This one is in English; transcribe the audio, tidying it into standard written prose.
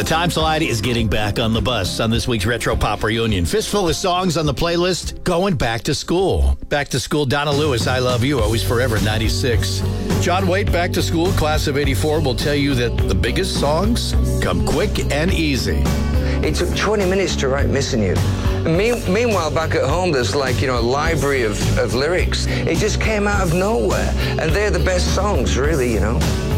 Time Slide is getting back on the bus on this week's Retro Pop Reunion. Fistful of songs on the playlist going back to school. Back to school, Donna Lewis, I Love You, Always Forever, 96. John Waite, Back to School, class of 84, will tell you that the biggest songs come quick and easy. It took 20 minutes to write Missing You. Meanwhile, back at home, there's like, a library of lyrics. It just came out of nowhere. And they're the best songs, really,